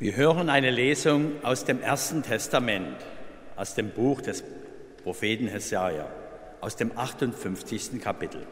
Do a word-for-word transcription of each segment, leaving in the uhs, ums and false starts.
Wir hören eine Lesung aus dem Ersten Testament, aus dem Buch des Propheten Jesaja, aus dem achtundfünfzigsten Kapitel.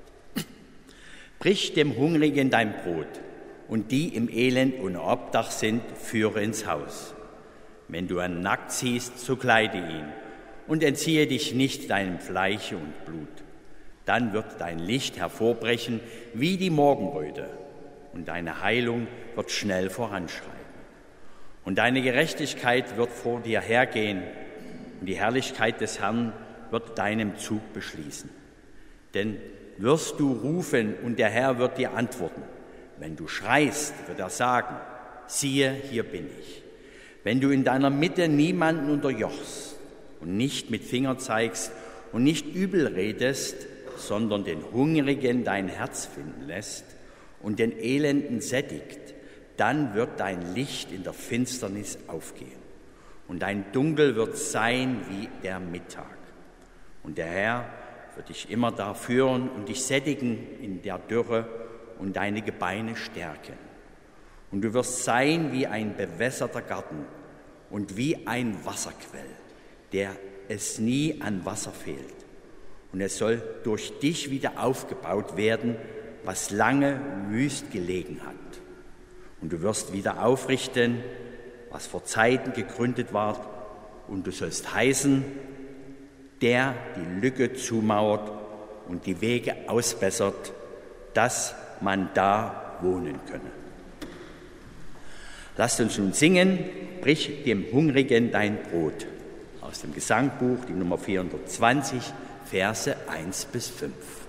Brich dem Hungrigen dein Brot, und die im Elend ohne Obdach sind, führe ins Haus. Wenn du einen nackt siehst, so kleide ihn, und entziehe dich nicht deinem Fleische und Blut. Dann wird dein Licht hervorbrechen wie die Morgenröte, und deine Heilung wird schnell voranschreiten. Und deine Gerechtigkeit wird vor dir hergehen, und die Herrlichkeit des Herrn wird deinem Zug beschließen. Denn wirst du rufen, und der Herr wird dir antworten. Wenn du schreist, wird er sagen, siehe, hier bin ich. Wenn du in deiner Mitte niemanden unterjochst und nicht mit Finger zeigst und nicht übel redest, sondern den Hungrigen dein Herz finden lässt und den Elenden sättigt, dann wird dein Licht in der Finsternis aufgehen und dein Dunkel wird sein wie der Mittag. Und der Herr wird dich immer da führen und dich sättigen in der Dürre und deine Gebeine stärken. Und du wirst sein wie ein bewässerter Garten und wie ein Wasserquell, der es nie an Wasser fehlt. Und es soll durch dich wieder aufgebaut werden, was lange wüst gelegen hat. Und du wirst wieder aufrichten, was vor Zeiten gegründet war, und du sollst heißen, der die Lücke zumauert und die Wege ausbessert, dass man da wohnen könne. Lasst uns nun singen, brich dem Hungrigen dein Brot. Aus dem Gesangbuch, die Nummer vierhundertzwanzig, Verse eins bis fünf.